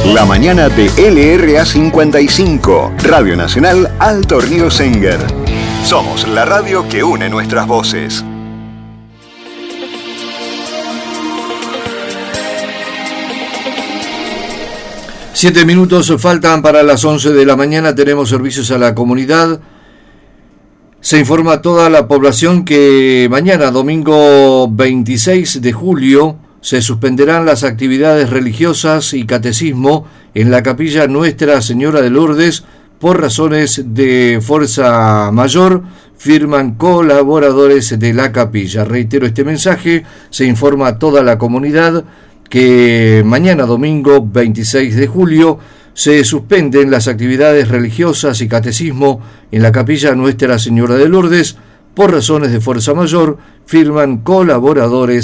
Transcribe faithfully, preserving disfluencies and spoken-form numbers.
La mañana de L R A cincuenta y cinco, Radio Nacional Alto Río Senguer. Somos la radio que une nuestras voces. Siete minutos faltan para las once de la mañana. Tenemos servicios a la comunidad. Se informa a toda la población que mañana, domingo veintiséis de julio, se suspenderán las actividades religiosas y catecismo en la capilla Nuestra Señora de Lourdes por razones de fuerza mayor, firman colaboradores de la capilla. Reitero este mensaje, se informa a toda la comunidad que mañana, domingo veintiséis de julio, se suspenden las actividades religiosas y catecismo en la capilla Nuestra Señora de Lourdes por razones de fuerza mayor, firman colaboradores